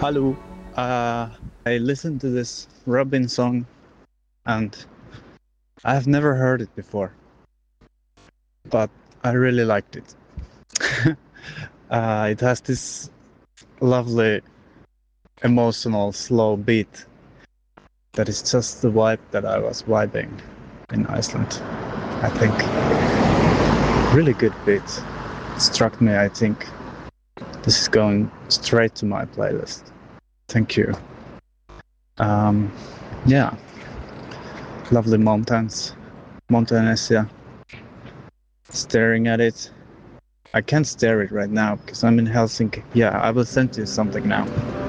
Hello. Uh, I listened to this Robin song and I have never heard it before, but I really liked it. It has this lovely, emotional, slow beat that is just the vibe that I was vibing in Iceland, I think. Really good beat. Struck me, I think. This is going straight to my playlist. Thank you. Um, yeah, lovely mountains, Montanesia. Staring at it. I can't stare it right now because I'm in Helsinki. Yeah, I will send you something now.